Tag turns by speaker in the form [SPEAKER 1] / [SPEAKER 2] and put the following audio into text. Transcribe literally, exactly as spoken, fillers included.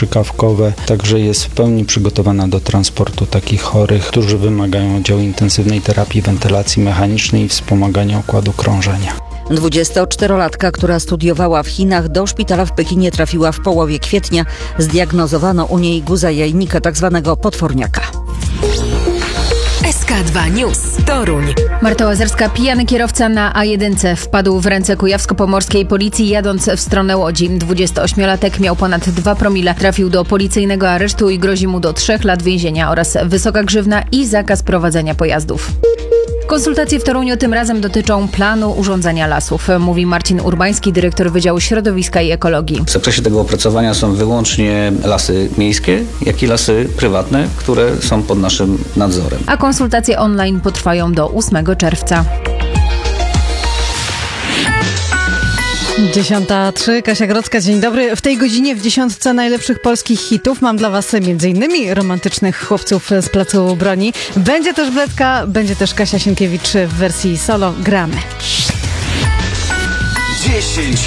[SPEAKER 1] strzykawkowe, także jest w pełni przygotowana do transportu takich chorych, którzy wymagają oddziału intensywnej terapii, wentylacji mechanicznej i wspomagania układu krążenia.
[SPEAKER 2] dwudziestoczterolatka, która studiowała w Chinach, do szpitala w Pekinie trafiła w połowie kwietnia. Zdiagnozowano u niej guza jajnika, tzw. potworniaka.
[SPEAKER 3] S K dwa News. Toruń.
[SPEAKER 4] Marta Łazarska, pijany kierowca na A jeden wpadł w ręce kujawsko-pomorskiej policji jadąc w stronę Łodzi. dwudziestoośmiolatek miał ponad dwa promile. Trafił do policyjnego aresztu i grozi mu do trzech lat więzienia oraz wysoka grzywna i zakaz prowadzenia pojazdów. Konsultacje w Toruniu tym razem dotyczą planu urządzania lasów, mówi Marcin Urbański, dyrektor Wydziału Środowiska i Ekologii.
[SPEAKER 5] W zakresie tego opracowania są wyłącznie lasy miejskie, jak i lasy prywatne, które są pod naszym nadzorem.
[SPEAKER 4] A konsultacje online potrwają do ósmego czerwca.
[SPEAKER 6] dziesiąta trzy, Kasia Grodzka, dzień dobry. W tej godzinie w dziesiątce najlepszych polskich hitów mam dla Was m.in. romantycznych chłopców z Placu Broni. Będzie też Bledka, będzie też Kasia Sienkiewicz w wersji solo. Gramy.
[SPEAKER 7] dziesięć